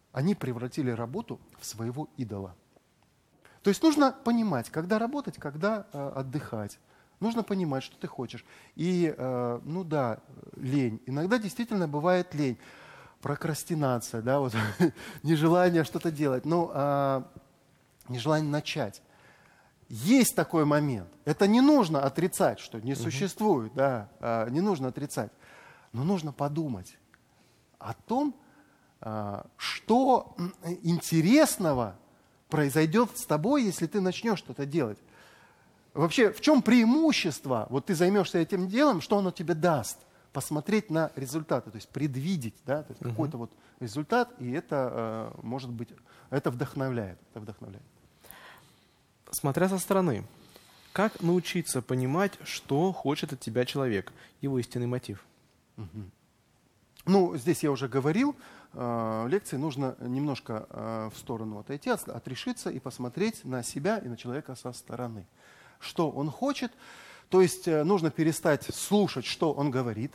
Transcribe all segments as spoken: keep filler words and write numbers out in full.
Они превратили работу в своего идола. То есть нужно понимать, когда работать, когда э, отдыхать. Нужно понимать, что ты хочешь. И, э, ну да, лень. Иногда действительно бывает лень. Прокрастинация, да, вот нежелание что-то делать. Ну, э, нежелание начать. Есть такой момент. Это не нужно отрицать, что не существует, да, э, не нужно отрицать. Но нужно подумать о том, э, что интересного произойдет с тобой, если ты начнешь что-то делать. Вообще, в чем преимущество? Вот ты займешься этим делом, что оно тебе даст? Посмотреть на результаты, то есть предвидеть, да, то есть uh-huh. какой-то вот результат, и это, э, может быть, это вдохновляет, это вдохновляет. Смотря со стороны, как научиться понимать, что хочет от тебя человек, его истинный мотив? Uh-huh. Ну, здесь я уже говорил, э, в лекции нужно немножко э, в сторону отойти, от, отрешиться и посмотреть на себя и на человека со стороны. Что он хочет, то есть э, нужно перестать слушать, что он говорит,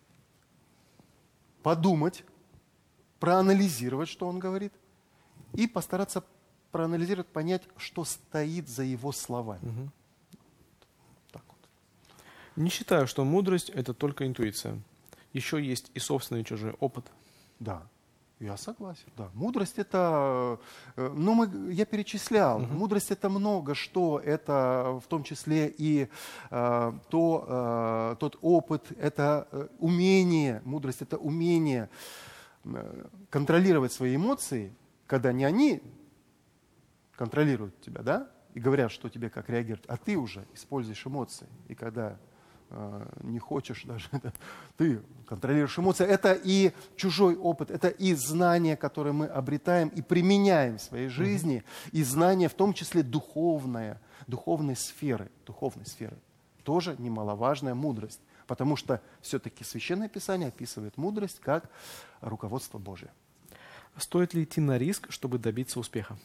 подумать, проанализировать, что он говорит, и постараться проанализировать, понять, что стоит за его словами. Угу. Так вот. Не считаю, что мудрость – это только интуиция. Еще есть и собственный и чужой опыт. Да, я согласен. Да. Мудрость это, ну мы, я перечислял, uh-huh. мудрость это много что, это в том числе и э, то, э, тот опыт, это э, умение, мудрость это умение э, контролировать свои эмоции, когда не они контролируют тебя, да, и говорят, что тебе как реагировать, а ты уже используешь эмоции, и когда не хочешь даже, это, ты контролируешь эмоции. Это и чужой опыт, это и знания, которые мы обретаем и применяем в своей жизни, uh-huh. и знания в том числе духовная, духовной сферы, духовной сферы. Тоже немаловажная мудрость, потому что все-таки Священное Писание описывает мудрость как руководство Божие. Стоит ли идти на риск, чтобы добиться успеха?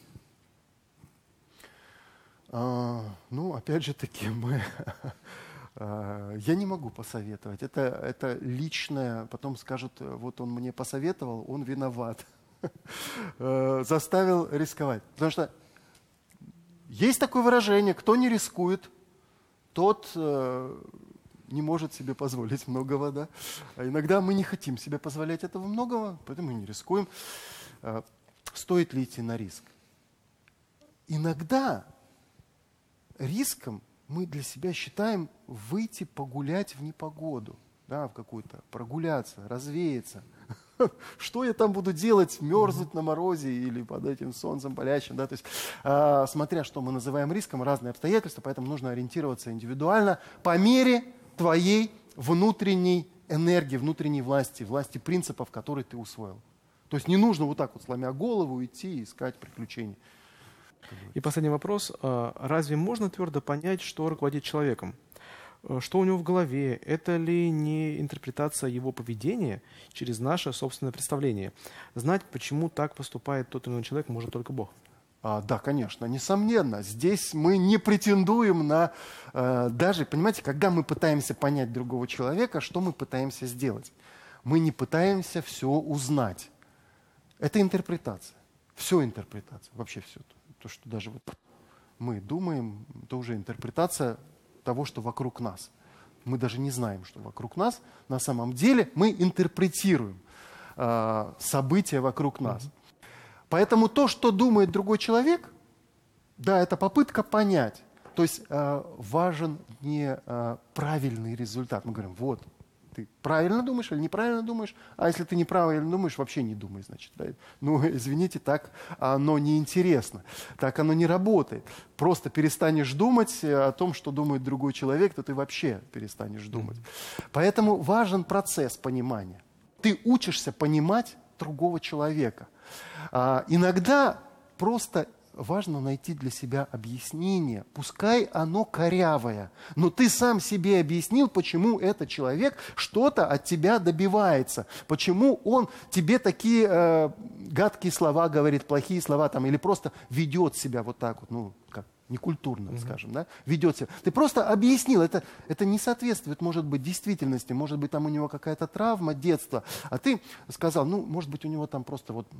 А, ну, опять же таки, мы... Я не могу посоветовать. Это, это личное. Потом скажут, вот он мне посоветовал, он виноват. Заставил рисковать. Потому что есть такое выражение, кто не рискует, тот не может себе позволить многого. Да? А иногда мы не хотим себе позволять этого многого, поэтому мы не рискуем. Стоит ли идти на риск? Иногда риском мы для себя считаем выйти погулять в непогоду, да, в какую-то, прогуляться, развеяться. Что я там буду делать, мерзнуть на морозе или под этим солнцем палящим, да, то есть, э, смотря что мы называем риском, разные обстоятельства, поэтому нужно ориентироваться индивидуально по мере твоей внутренней энергии, внутренней власти, власти принципов, которые ты усвоил. То есть не нужно вот так вот, сломя голову, идти и искать приключений. И последний вопрос. Разве можно твердо понять, что руководит человеком? Что у него в голове? Это ли не интерпретация его поведения через наше собственное представление? Знать, почему так поступает тот или иной человек, может только Бог. А, да, конечно, несомненно. Здесь мы не претендуем на... Э, даже, понимаете, когда мы пытаемся понять другого человека, что мы пытаемся сделать? Мы не пытаемся все узнать. Это интерпретация. Все интерпретация. Вообще все. То, что даже вот мы думаем, это уже интерпретация того, что вокруг нас. Мы даже не знаем, что вокруг нас. На самом деле мы интерпретируем э, события вокруг нас. Mm-hmm. Поэтому то, что думает другой человек, да, это попытка понять. То есть э, важен не э, правильный результат. Мы говорим, вот, ты правильно думаешь или неправильно думаешь, а если ты неправильно думаешь, вообще не думай, значит. Да? Ну, извините, так оно неинтересно, так оно не работает. Просто перестанешь думать о том, что думает другой человек, то ты вообще перестанешь думать. Mm-hmm. Поэтому важен процесс понимания. Ты учишься понимать другого человека. А, иногда просто важно найти для себя объяснение, пускай оно корявое, но ты сам себе объяснил, почему этот человек что-то от тебя добивается, почему он тебе такие э, гадкие слова говорит, плохие слова, там, или просто ведет себя вот так вот, ну, как некультурно, mm-hmm. скажем, да, ведет себя. Ты просто объяснил, это, это не соответствует, может быть, действительности, может быть, там у него какая-то травма детства, а ты сказал, ну, может быть, у него там просто вот